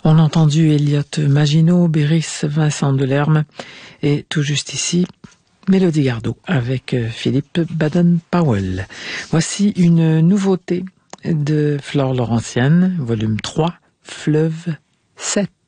On a entendu Elliot Maginot, Béris, Vincent Delerme et tout juste ici, Mélodie Gardot avec Philippe Baden-Powell. Voici une nouveauté de Flore Laurentienne, volume 3, Fleuve 7.